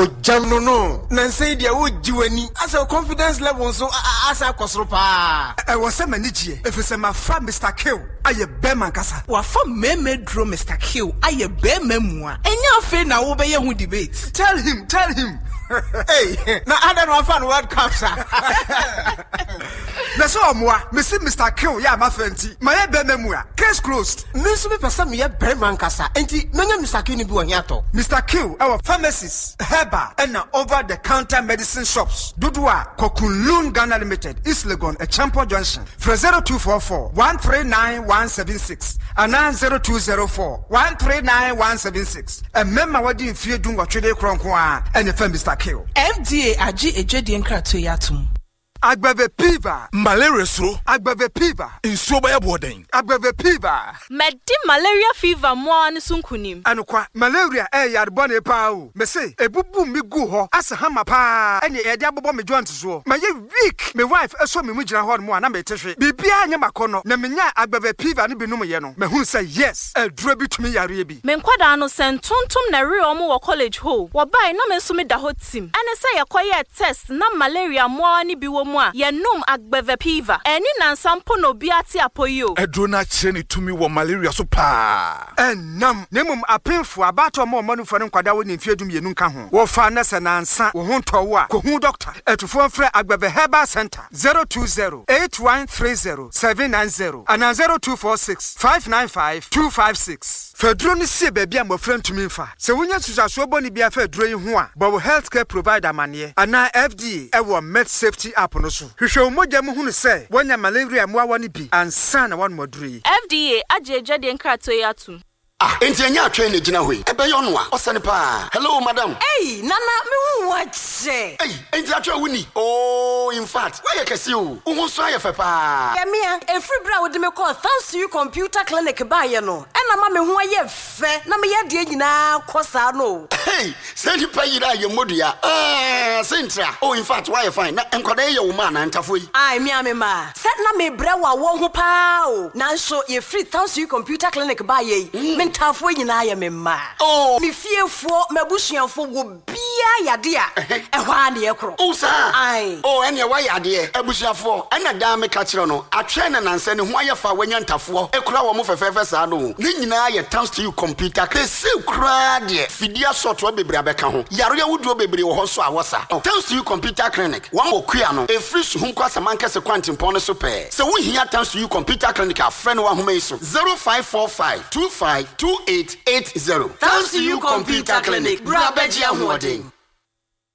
O jam no. Nancy dia wo jiwani. As a confidence level so asa kwasoro pa. E wo se manijie. Efese ma fa Mr. Kill. Aye Beman kasa. Wa fa meme dro Mr. Kill. Aye Beman mu a. Enya afi na wo be ye hu debate. Tell him. Hey, na ada no fan World Cup sa. Na so omoa, me see Mr. Kill ya ma fanti. Ma ye Beman mu a. Case closed. Me so be person me ye Beman kasa. Enti menya Mr. Kill ni bi wo hiato. Mr. Kill our pharmacies, herbal and over the counter medicine shops. Dudua Kokunlun Ghana Limited, East Legon, a Champion Junction. From 0244 139176 and 0204 139176. A member wadi in fear doing what trade cronkwa and the Mr. Kill. FDA aji ejedi nkrato yatum. Agbave Piva, malaria so, Agbave Piva, in sober boarding, Agbave Piva, Medi malaria fever mo an sunkunim. Anukwa, malaria yard bonne pao. Me say, a bubu mi go ho, as a hammer pa, and ye diabo me joint so. My week, my wife, a so me mujina horn mo, and I'm a teshe. Bibia Yamakono, Namina Agbave Piva and Binum Yano. Me who say yes, a drebi to me Arabi. Menquadano sent Tontum Nari or college ho, or by no mesumi da hot sim. And I say a quiet test, no malaria mo ani biwo. Ye num Agbave Piva. Eni nan sampo no biati apoyo. Edrona cheni to me wa malaria so pa. And nam nemum apinfo abato mo manu for nkwada woni fiedum ye nunka ho. Wo fa na se nansa wo ho towo a ko hu doctor. Etufo frɛ Agbave Herbal Center 020-8130-790 and 0246-595-256. Fedro ni se baabi a mofrɛ ntumi mfa. Se wonya susaso boni bia fedro yi ho a, bo healthcare provider mane ana FDA ewo med safety app no so. Hwehwɛ umogya mu hunu se wonya malaria mu awani bi ansa na wan moduri. FDA ajeje de nkrato yatum. Enti anya atwe na gina hoi. Ebe yo no a osane pa. Hello madam. Hey, nana me hu wache. Hey, enti atwe wuni. Oh, in fact, why you kesi o? Wo so aye fe pa. Ya mia, every bra wo de me call thanks to you computer clinic ba ye no. Na ma me hu aye fe, na me ye de nyina kosa no. Hey, say ni pa yira ye modua. Sentra. Oh, in fact, why you fine? Na enkoda ye wo ma na ntafo yi. Ai me ma. Set na me bra wa wo ho pa o. Na so ye free thanks to you computer clinic ba ye. Tafo nyina ya memma. Oh, mi fiefo mabusuanfo wo bia yade a ehwa na ekro. Oh sir. Ai. Oh, ene wa yade abusuafo. Ena da me ka kire no. Atwe na nanse ne ho ayefa wanya ntafo. Ekura wo mo fefefe sa no. Ne nyina ye thanks to you computer. Kese kura de. Fidia software bebre abeka ho. Yaro wuduo bebre wo ho so awosa. Thanks to you computer clinic. Wa mo kua no. E free so hu kwasa mankese kwantimpon no so pe. Se wo hia thanks to you computer clinic a friend wa homa iso 0545252880. Thanks to you computer clinic. Bra beji ahode.